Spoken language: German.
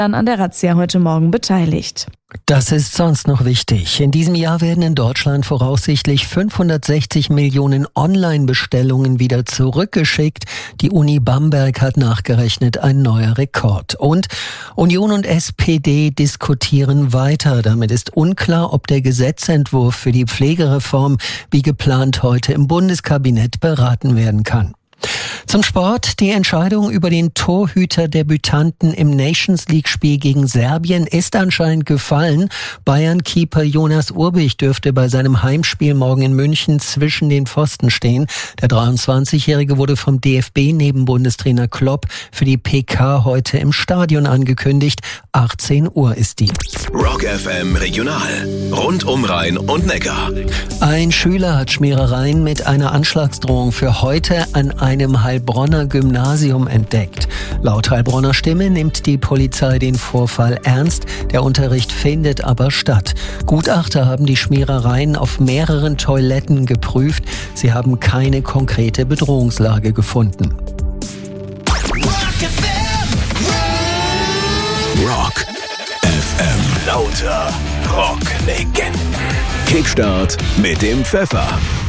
an der Razzia heute Morgen beteiligt. Das ist sonst noch wichtig. In diesem Jahr werden in Deutschland voraussichtlich 560 Millionen Online-Bestellungen wieder zurückgeschickt. Die Uni Bamberg hat nachgerechnet, ein neuer Rekord. Und Union und SPD diskutieren weiter. Damit ist unklar, ob der Gesetzentwurf für die Pflegereform wie geplant heute im Bundeskabinett beraten werden kann. Zum Sport. Die Entscheidung über den Torhüter-Debütanten im Nations-League-Spiel gegen Serbien ist anscheinend gefallen. Bayern-Keeper Jonas Urbich dürfte bei seinem Heimspiel morgen in München zwischen den Pfosten stehen. Der 23-Jährige wurde vom DFB neben Bundestrainer Klopp für die PK heute im Stadion angekündigt. 18 Uhr ist die. Rock FM Regional. Rund um Rhein und Neckar. Ein Schüler hat Schmierereien mit einer Anschlagsdrohung für heute an einem Heilbronner Gymnasium entdeckt. Laut Heilbronner Stimme nimmt die Polizei den Vorfall ernst. Der Unterricht findet aber statt. Gutachter haben die Schmierereien auf mehreren Toiletten geprüft. Sie haben keine konkrete Bedrohungslage gefunden. Rock FM. Lauter Rocklegenden. Kickstart mit dem Pfeffer.